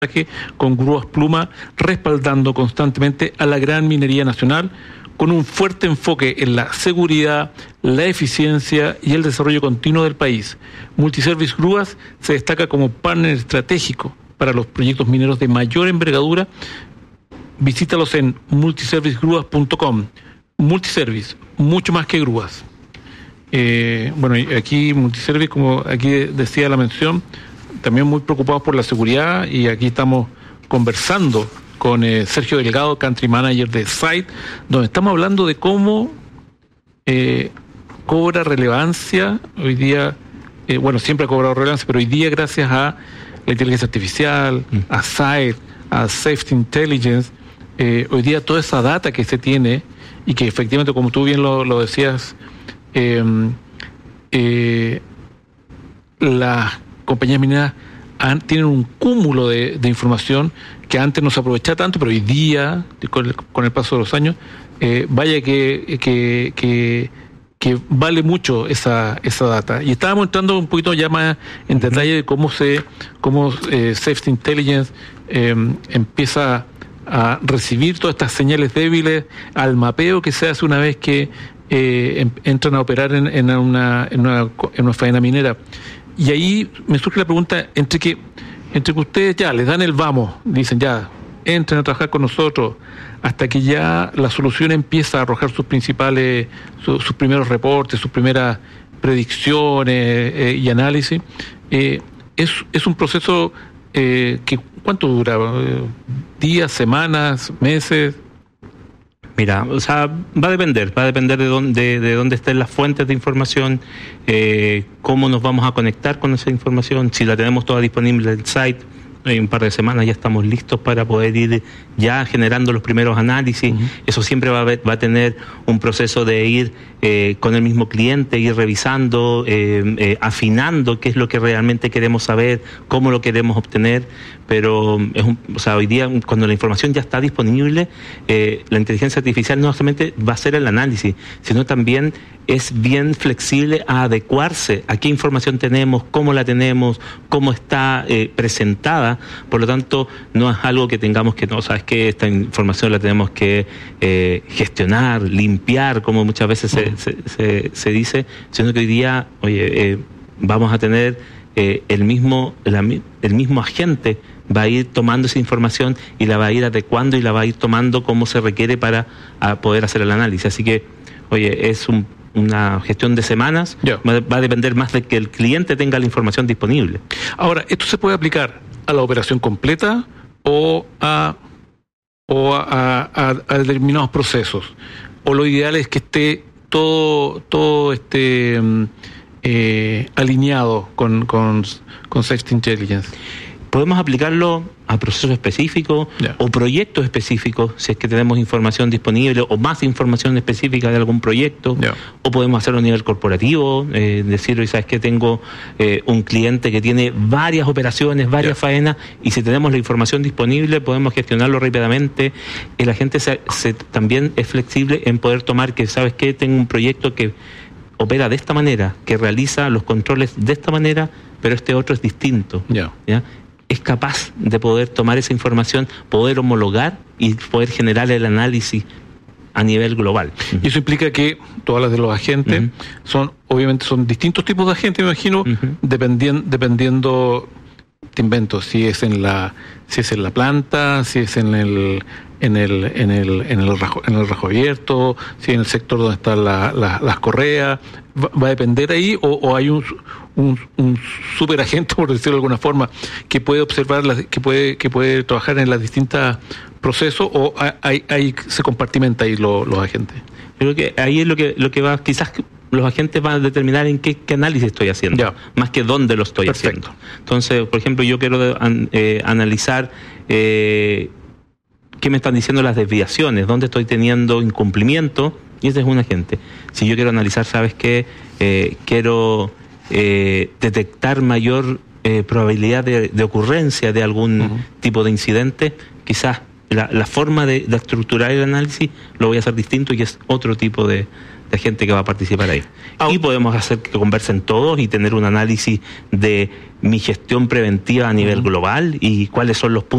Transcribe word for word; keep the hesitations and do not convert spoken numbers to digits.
con grúas Pluma, respaldando constantemente a la gran minería nacional, con un fuerte enfoque en la seguridad, la eficiencia y el desarrollo continuo del país. Multiservice Grúas se destaca como partner estratégico para los proyectos mineros de mayor envergadura. Visítalos en multiservice grúas punto com. Multiservice, mucho más que grúas. Eh, bueno, aquí Multiservice, como aquí decía la mención, también muy preocupados por la seguridad, y aquí estamos conversando con eh, Sergio Delgado, Country Manager de Site, donde estamos hablando de cómo eh, cobra relevancia hoy día, eh, bueno, siempre ha cobrado relevancia, pero hoy día gracias a la inteligencia artificial, mm. a Site, a Safety Intelligence, eh, hoy día toda esa data que se tiene, y que efectivamente, como tú bien lo, lo decías, eh, eh, las compañías mineras han, tienen un cúmulo de, de información que antes no se aprovechaba tanto, pero hoy día, con el, con el paso de los años, eh, vaya que, que, que, que vale mucho esa, esa data. Y estábamos entrando un poquito ya más en detalle de cómo se cómo eh, Safety Intelligence eh, empieza a recibir todas estas señales débiles, al mapeo que se hace una vez que eh, entran a operar en, en, una, en, una, en una faena minera. Y ahí me surge la pregunta, entre que entre que ustedes ya les dan el vamos, dicen ya, entren a trabajar con nosotros, hasta que ya la solución empieza a arrojar sus principales, su, sus primeros reportes, sus primeras predicciones eh, y análisis, eh, es, es un proceso eh, que, ¿cuánto dura? ¿Días, semanas, meses? Mira, o sea, va a depender, va a depender de dónde, de dónde estén las fuentes de información, eh, cómo nos vamos a conectar con esa información, si la tenemos toda disponible en el site. En un par de semanas ya estamos listos para poder ir ya generando los primeros análisis. Uh-huh. Eso siempre va a, ver, va a tener un proceso de ir eh, con el mismo cliente, ir revisando, eh, eh, afinando qué es lo que realmente queremos saber, cómo lo queremos obtener. Pero es un, o sea, hoy día, cuando la información ya está disponible, eh, la inteligencia artificial no solamente va a hacer el análisis, sino también es bien flexible a adecuarse a qué información tenemos, cómo la tenemos, cómo está eh, presentada. Por lo tanto, no es algo que tengamos que, no, sabes que esta información la tenemos que eh, gestionar, limpiar, como muchas veces se, se, se, se dice, sino que hoy día, oye, eh, vamos a tener eh, el mismo, la, el mismo agente va a ir tomando esa información y la va a ir adecuando y la va a ir tomando como se requiere para a poder hacer el análisis. Así que, oye, es un una gestión de semanas, yeah. va, va a depender más de que el cliente tenga la información disponible. Ahora, ¿esto se puede aplicar a la operación completa o a, o a, a, a determinados procesos? ¿O lo ideal es que esté todo, todo este, eh, alineado con, con, con Safety Intelligence? Podemos aplicarlo a procesos específicos yeah. o proyectos específicos, si es que tenemos información disponible o más información específica de algún proyecto, yeah. o podemos hacerlo a nivel corporativo, eh, decir, ¿sabes qué? Tengo eh, un cliente que tiene varias operaciones, varias yeah. faenas, y si tenemos la información disponible podemos gestionarlo rápidamente. Y la gente se, se, también es flexible en poder tomar que, ¿sabes qué? Tengo un proyecto que opera de esta manera, que realiza los controles de esta manera, pero este otro es distinto. Yeah. ¿ya? Es capaz de poder tomar esa información, poder homologar y poder generar el análisis a nivel global. Y eso implica que todas las de los agentes uh-huh. son, obviamente son distintos tipos de agentes, me imagino, uh-huh. dependiendo, dependiendo, te invento, si es en la, si es en la planta, si es en el en el en el en el rajo, en el rajo abierto, si en el sector donde están la, la, las correas, va, va a depender ahí, o, o hay un un, un superagente, por decirlo de alguna forma, que puede observar las, que puede que puede trabajar en las distintas procesos, o hay, hay se compartimenta ahí lo, los agentes. Creo que ahí es lo que lo que va, quizás los agentes van a determinar en qué, qué análisis estoy haciendo, yeah. más que dónde lo estoy Perfecto. haciendo. Entonces, por ejemplo, yo quiero eh, analizar eh, qué me están diciendo las desviaciones, dónde estoy teniendo incumplimiento, y ese es un agente. Si yo quiero analizar, ¿sabes qué? Eh, quiero eh, detectar mayor eh, probabilidad de, de ocurrencia de algún uh-huh. tipo de incidente, quizás la, la forma de, de estructurar el análisis lo voy a hacer distinto, y es otro tipo de, de gente que va a participar ahí. Oh. Y podemos hacer que conversen todos y tener un análisis de mi gestión preventiva a nivel uh-huh. global y cuáles son los puntos